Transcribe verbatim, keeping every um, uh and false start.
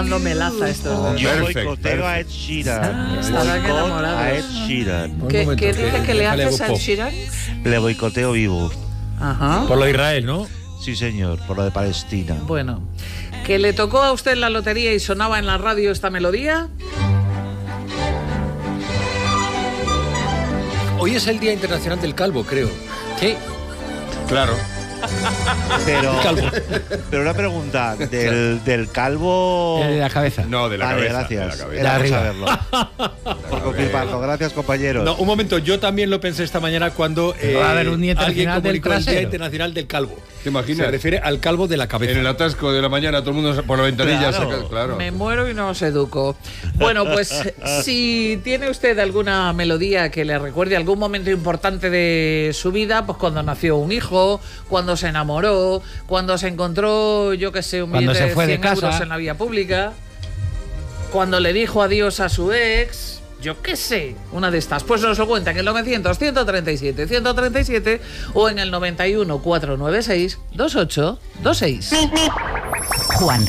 No melaza estos dos. Yo Perfect, boicoteo a Ed Sheeran. Estarán Boicot enamorados. a Ed Sheeran. ¿Qué, momento, ¿qué que- dice que le déjale haces a pop. Ed Sheeran? Le boicoteo vivo. Ajá. Por lo de Israel, ¿no? Sí, señor, por lo de Palestina. Bueno, ¿que le tocó a usted la lotería y sonaba en la radio esta melodía? Hoy es el Día Internacional del Calvo, creo. Sí. Claro. Pero, Calvo. pero una pregunta, ¿del, del calvo...? El de la cabeza. No, de la Vale, cabeza. gracias. De la cabeza. Era por arriba. saberlo. Por confirmarlo. Gracias, compañeros. No, un momento, yo también lo pensé esta mañana cuando eh, Va a haber un Día alguien Internacional del comunicó el Día trasero. Internacional del Calvo. ¿Te imaginas? Se refiere al calvo de la cabeza. En el atasco de la mañana todo el mundo por la ventanilla Claro. saca. Claro. Me muero y no os educo. Bueno, pues si tiene usted alguna melodía que le recuerde algún momento importante de su vida, pues cuando nació un hijo, cuando se enamoró, cuando se encontró, yo qué sé, un Cuando billete se fue de cien euros casa. en la vía pública, cuando le dijo adiós a su ex, yo qué sé, una de estas. Pues nos lo cuenta en el novecientos, ciento treinta y siete, ciento treinta y siete o en el noventa y uno, cuatrocientos noventa y seis, veintiocho veintiséis. Juan